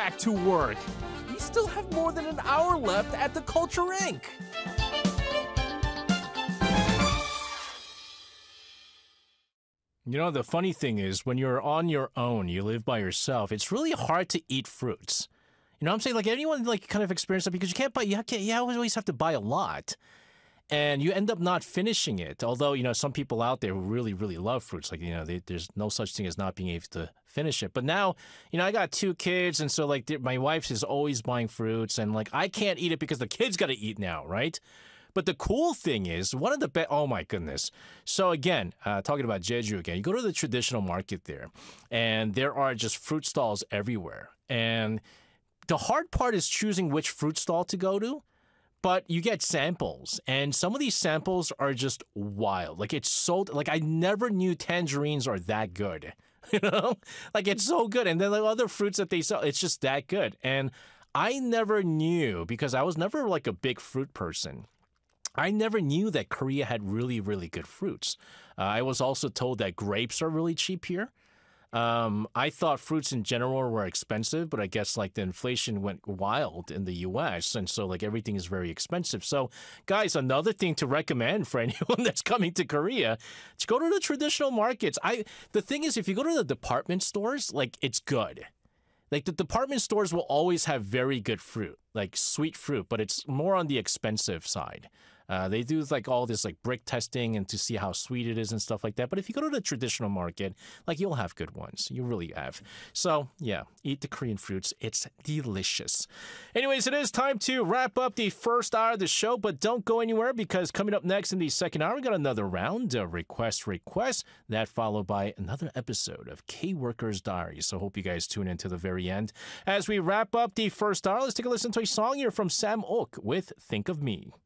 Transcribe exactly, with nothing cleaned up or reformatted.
back to work. We still have more than an hour left at the Culture Incorporated. You know, the funny thing is, when you're on your own, you live by yourself, it's really hard to eat fruits. You know what I'm saying? Like, anyone, like, kind of experienced that because you can't buy, you, can't, you always have to buy a lot. And you end up not finishing it. Although, you know, some people out there who really, really love fruits, like, you know, they, there's no such thing as not being able to finish it. But now, you know, I got two kids, and so, like, my wife is always buying fruits, and, like, I can't eat it because the kids got to eat now, right? But the cool thing is, one of the best, oh my goodness. So again, uh, talking about Jeju again, you go to the traditional market there, and there are just fruit stalls everywhere. And the hard part is choosing which fruit stall to go to, but you get samples, and some of these samples are just wild. Like, it's so, like, I never knew tangerines are that good, you know? Like, it's so good. And then like other fruits that they sell, it's just that good. And I never knew, because I was never like a big fruit person, I never knew that Korea had really, really good fruits. Uh, I was also told that grapes are really cheap here. Um, I thought fruits in general were expensive, but I guess like the inflation went wild in the U S, and so like everything is very expensive. So, guys, another thing to recommend for anyone that's coming to Korea, to go to the traditional markets. I the thing is, if you go to the department stores, like, it's good. Like, the department stores will always have very good fruit, like sweet fruit, but it's more on the expensive side. Uh, they do like all this like brick testing and to see how sweet it is and stuff like that. But if you go to the traditional market, like, you'll have good ones. You really have. So yeah, eat the Korean fruits. It's delicious. Anyways, it is time to wrap up the first hour of the show, but don't go anywhere, because coming up next in the second hour, we got another round of request requests, that followed by another episode of K-Worker's Diary. So hope you guys tune in to the very end. As we wrap up the first hour, let's take a listen to a song here from Sam Ok with Think of Me.